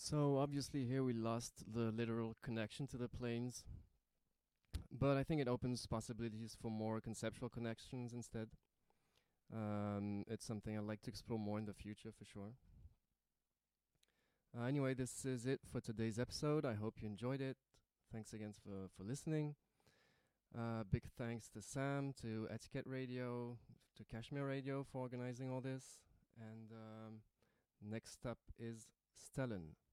So obviously here we lost the literal connection to the planes, but I think it opens possibilities for more conceptual connections instead. It's something I'd like to explore more in the future for sure. Anyway, this is it for today's episode. I hope you enjoyed it. Thanks again for listening. Big thanks to Sam, to Etiquette Radio, to Kashmir Radio for organizing all this. And next up is Stellan.